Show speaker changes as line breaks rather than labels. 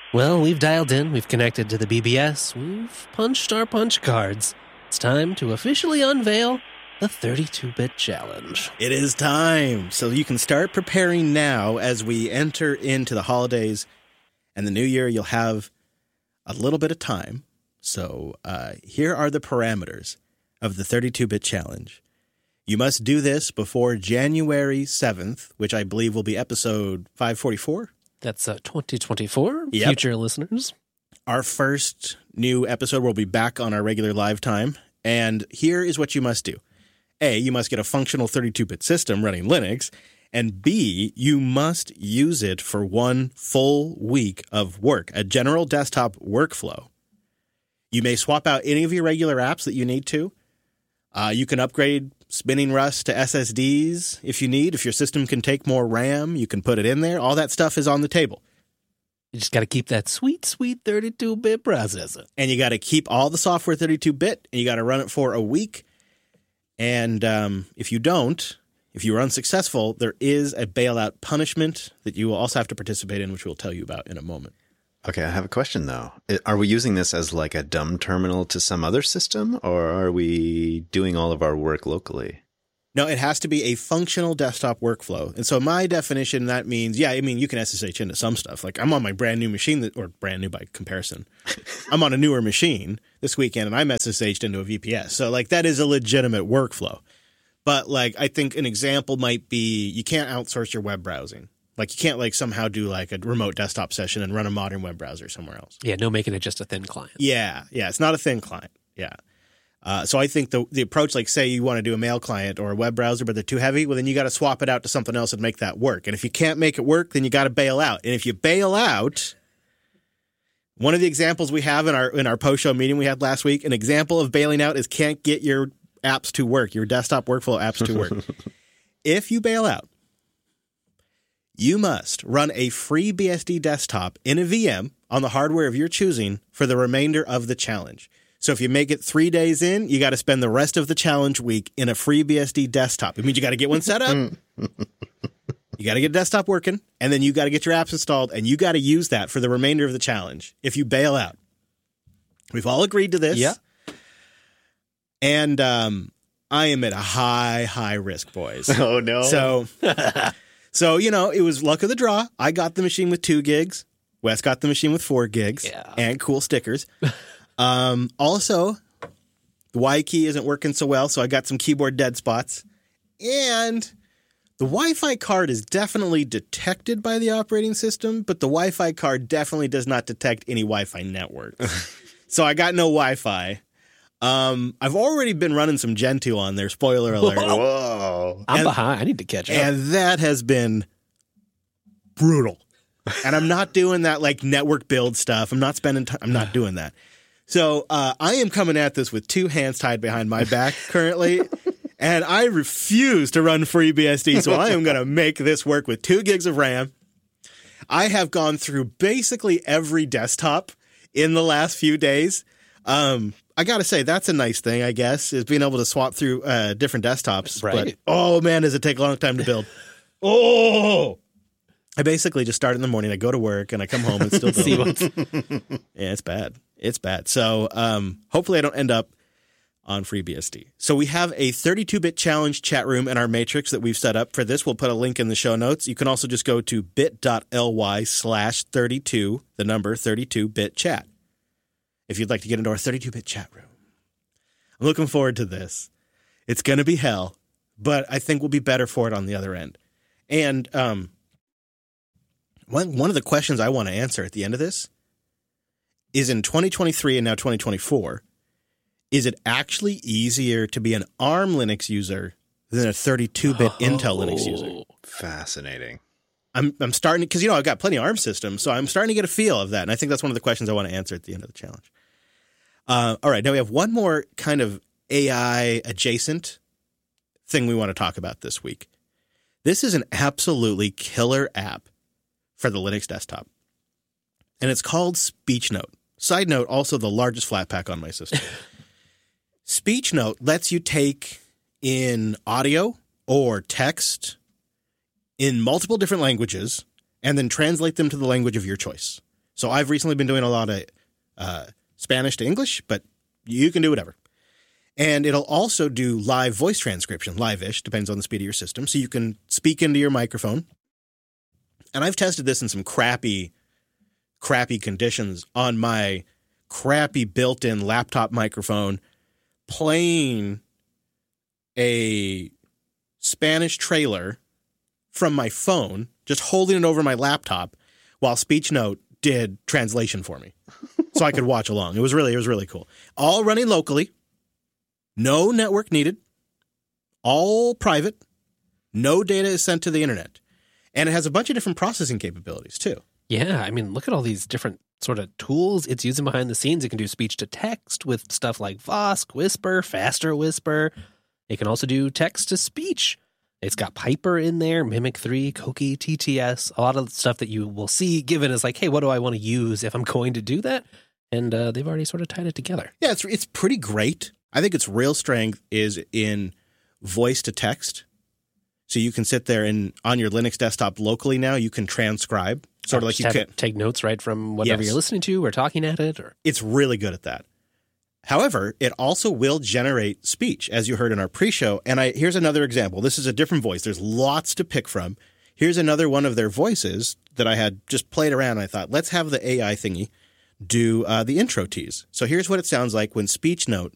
Well, we've dialed in, we've connected to the BBS, we've punched our punch cards. It's time to officially unveil the 32-bit challenge.
It is time. So you can start preparing now as we enter into the holidays and the new year. You'll have a little bit of time. So here are the parameters of the 32-bit challenge. You must do this before January 7th, which I believe will be episode 544.
That's 2024,
Yep.
Future listeners.
Our first new episode will be back on our regular live time. And here is what you must do. A, you must get a functional 32-bit system running Linux. And B, you must use it for 1 full week of work, a general desktop workflow. You may swap out any of your regular apps that you need to. You can upgrade spinning Rust to SSDs if you need. If your system can take more RAM, you can put it in there. All that stuff is on the table.
You just got to keep that sweet, sweet 32-bit processor.
And you got to keep all the software 32-bit, and you got to run it for a week. And if you are unsuccessful, there is a bailout punishment that you will also have to participate in, which we'll tell you about in a moment.
Okay, I have a question, though. Are we using this as like a dumb terminal to some other system, or are we doing all of our work locally?
No, it has to be a functional desktop workflow. And so my definition, that means, you can SSH into some stuff. Like I'm on my brand new machine, or brand new by comparison. I'm on a newer machine this weekend, and I'm SSH'd into a VPS. So like that is a legitimate workflow. But like I think an example might be you can't outsource your web browsing. Like you can't like somehow do like a remote desktop session and run a modern web browser somewhere else.
Yeah, no making it just a thin client.
Yeah, it's not a thin client. Yeah. So I think the approach, like say you want to do a mail client or a web browser, but they're too heavy, well, then you got to swap it out to something else and make that work. And if you can't make it work, then you got to bail out. And if you bail out, one of the examples we have in our post-show meeting we had last week, an example of bailing out is can't get your apps to work, your desktop workflow apps to work. If you bail out, you must run a free BSD desktop in a VM on the hardware of your choosing for the remainder of the challenge. So if you make it 3 days in, you got to spend the rest of the challenge week in a free BSD desktop. It means you got to get one set up. You got to get a desktop working, and then you got to get your apps installed, and you got to use that for the remainder of the challenge if you bail out. We've all agreed to this.
Yeah.
And I am at a high risk, boys.
Oh, no.
So, it was luck of the draw. I got the machine with 2 gigs. Wes got the machine with 4 gigs and cool stickers. Also, the Y key isn't working so well, so I got some keyboard dead spots. And the Wi-Fi card is definitely detected by the operating system, but the Wi-Fi card definitely does not detect any Wi-Fi network. So I got no Wi-Fi. I've already been running some Gentoo on there, spoiler alert.
Whoa.
I'm behind. I need to catch up.
And that has been brutal. And I'm not doing that like network build stuff. I'm not spending time. I'm not doing that. So I am coming at this with 2 hands tied behind my back currently. And I refuse to run FreeBSD. So I am going to make this work with 2 gigs of RAM. I have gone through basically every desktop in the last few days. I got to say, that's a nice thing, I guess, is being able to swap through different desktops.
Right.
But, oh, man, does it take a long time to build. I basically just start in the morning. I go to work, and I come home and still build. Yeah, it's bad. It's bad. So hopefully I don't end up on FreeBSD. So we have a 32-bit challenge chat room in our matrix that we've set up for this. We'll put a link in the show notes. You can also just go to bit.ly/32, the number 32-bit chat, if you'd like to get into our 32-bit chat room. I'm looking forward to this. It's going to be hell, but I think we'll be better for it on the other end. And one of the questions I want to answer at the end of this is in 2023 and now 2024, is it actually easier to be an ARM Linux user than a 32-bit Intel Linux user?
Fascinating.
I'm starting to, because, I've got plenty of ARM systems, so I'm starting to get a feel of that. And I think that's one of the questions I want to answer at the end of the challenge. All right, now we have one more kind of AI adjacent thing we want to talk about this week. This is an absolutely killer app for the Linux desktop, and it's called SpeechNote. Side note, also the largest Flatpak on my system. SpeechNote lets you take in audio or text in multiple different languages and then translate them to the language of your choice. So I've recently been doing a lot of Spanish to English, but you can do whatever. And it'll also do live voice transcription, live-ish, depends on the speed of your system. So you can speak into your microphone. And I've tested this in some crappy conditions on my crappy built-in laptop microphone, playing a Spanish trailer from my phone, just holding it over my laptop while SpeechNote did translation for me. So I could watch along. It was really cool. All running locally. No network needed. All private. No data is sent to the internet. And it has a bunch of different processing capabilities, too.
Yeah, I mean, look at all these different sort of tools it's using behind the scenes. It can do speech to text with stuff like Vosk, Whisper, Faster Whisper. It can also do text to speech. It's got Piper in there, Mimic 3, Koki, TTS, a lot of stuff that you will see given as like, hey, what do I want to use if I'm going to do that? And they've already sort of tied it together.
Yeah, it's pretty great. I think its real strength is in voice to text. So you can sit there and on your Linux desktop locally now, you can transcribe. Sort of like you can
take notes right from whatever you're listening to or talking at it. Or
it's really good at that. However, it also will generate speech, as you heard in our pre-show. And here's another example. This is a different voice. There's lots to pick from. Here's another one of their voices that I had just played around. I thought, let's have the AI thingy do the intro tease. So here's what it sounds like when SpeechNote